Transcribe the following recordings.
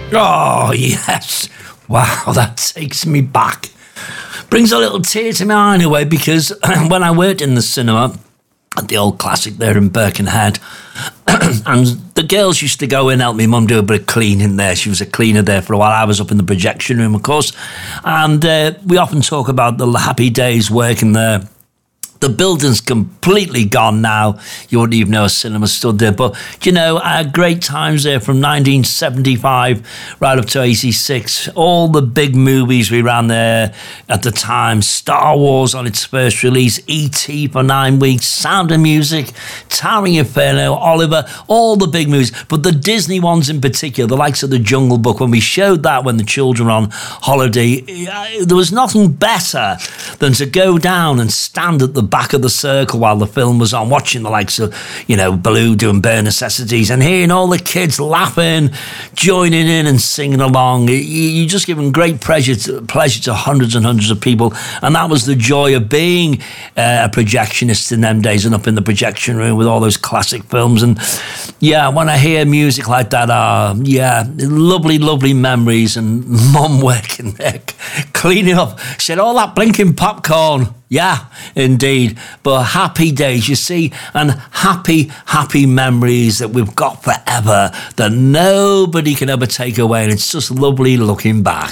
Oh, yes. Wow, that takes me back. Brings a little tear to my eye in a way, because when I worked in the cinema at the old classic there in Birkenhead, and the girls used to go in and help me mum do a bit of cleaning there. She was a cleaner there for a while. I was up in the projection room, of course. And we often talk about the happy days working there. The building's completely gone now. You wouldn't even know a cinema stood there. But, you know, I had great times there from 1975 right up to 86. All the big movies we ran there at the time. Star Wars on its first release. E.T. for 9 weeks. Sound of Music. Towering Inferno. Oliver. All the big movies. But the Disney ones in particular, the likes of The Jungle Book, when we showed that when the children were on holiday, there was nothing better than to go down and stand at the back of the circle while the film was on, watching the likes of, you know, Baloo doing Bare Necessities and hearing all the kids laughing, joining in and singing along. You just giving great pleasure to hundreds and hundreds of people, and that was the joy of being a projectionist in them days and up in the projection room with all those classic films. And yeah, when I hear music like that, lovely memories. And mum working there, cleaning up, said all that blinking popcorn. Yeah, indeed. But happy days, you see, and happy memories that we've got forever, that nobody can ever take away. And it's just lovely looking back.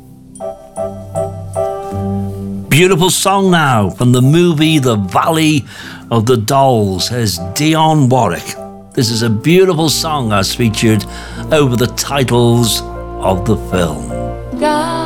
Beautiful song now from the movie The Valley of the Dolls. Here's Dionne Warwick. This is a beautiful song as featured over the titles of the film. God.